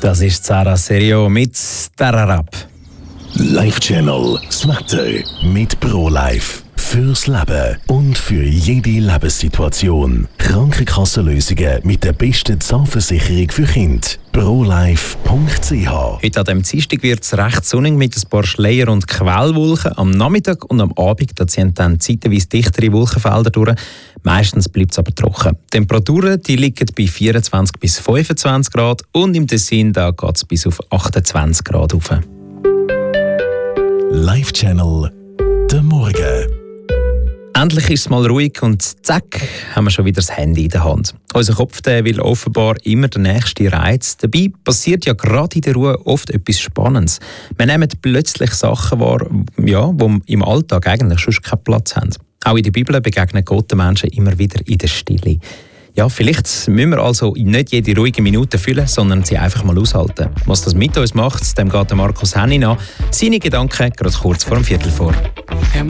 Das ist Sarah Serio mit Tararap. Live Channel, das Wetter mit ProLife. Fürs Leben und für jede Lebenssituation. Krankenkassenlösungen mit der besten Zahnversicherung für Kinder. ProLife.ch. Heute an diesem Dienstag wird es recht sonnig mit ein paar Schleier- und Quellwolken. Am Nachmittag und am Abend da ziehen dann zeitweise dichtere Wolkenfelder durch. Meistens bleibt es aber trocken. Die Temperaturen die liegen bei 24 bis 25 Grad und im Tessin da geht es bis auf 28 Grad rauf. Live Channel, der Morgen. Endlich ist es mal ruhig und zack, haben wir schon wieder das Handy in der Hand. Unser Kopf der will offenbar immer den nächsten Reiz. Dabei passiert ja gerade in der Ruhe oft etwas Spannendes. Wir nehmen plötzlich Sachen wahr, die im Alltag eigentlich schon keinen Platz haben. Auch in der Bibel begegnen Gott den Menschen immer wieder in der Stille. Ja, vielleicht müssen wir also nicht jede ruhige Minute füllen, sondern sie einfach mal aushalten. Was das mit uns macht, dem geht Markus Henny nach. Seine Gedanken gerade kurz vor dem Viertel vor.